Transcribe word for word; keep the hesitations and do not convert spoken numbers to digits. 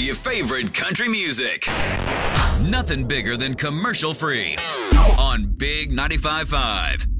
your favorite country music. Nothing bigger than commercial free on Big ninety-five point five.